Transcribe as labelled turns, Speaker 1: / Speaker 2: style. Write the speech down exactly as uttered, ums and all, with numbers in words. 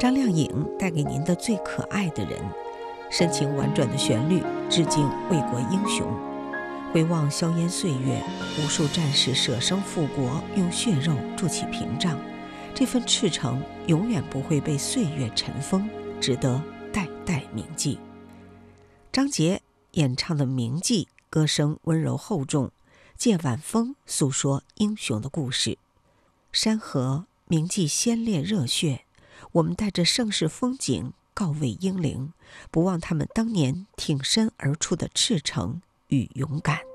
Speaker 1: 张靓颖带给您的最可爱的人，深情婉转的旋律，致敬为国英雄。回望硝烟岁月，无数战士舍生复国，用血肉筑起屏障，这份赤诚永远不会被岁月尘封，值得代代铭记。张杰演唱的铭记，歌声温柔厚重，借晚风诉说英雄的故事。山河铭记先烈热血，我们带着盛世风景告慰英灵，不忘他们当年挺身而出的赤诚与勇敢。